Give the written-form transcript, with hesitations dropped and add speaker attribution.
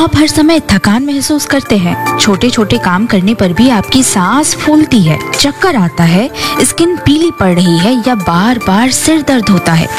Speaker 1: आप हर समय थकान महसूस करते हैं, छोटे छोटे काम करने पर भी आपकी सांस फूलती है, चक्कर आता है, स्किन पीली पड़ रही है या बार बार सिर दर्द होता है,